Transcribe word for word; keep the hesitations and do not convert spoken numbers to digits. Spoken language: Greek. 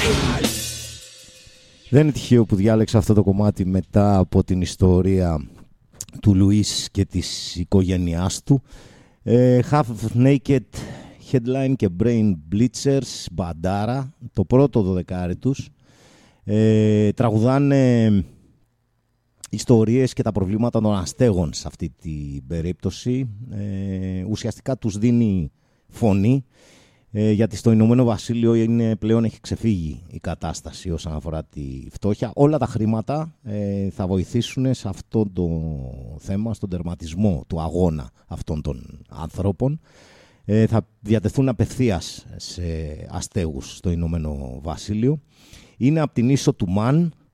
Δεν είναι τυχαίο που διάλεξα αυτό το κομμάτι μετά από την ιστορία του Λουίς και της οικογένειάς του. Ε, Half Naked Headline και Brain Bleachers, μπαντάρα, το πρώτο δωδεκάρι τους. Ε, τραγουδάνε ιστορίες και τα προβλήματα των αστέγων σε αυτή την περίπτωση. Ε, ουσιαστικά τους δίνει φωνή, ε, γιατί στο Ηνωμένο Βασίλειο είναι, πλέον έχει ξεφύγει η κατάσταση όσον αφορά τη φτώχεια. Όλα τα χρήματα ε, θα βοηθήσουν σε αυτό το θέμα, στον τερματισμό του αγώνα αυτών των ανθρώπων. Ε, θα διατεθούν απευθείας σε αστέγους στο Ηνωμένο Βασίλειο. Είναι από την ίσο του Μαν,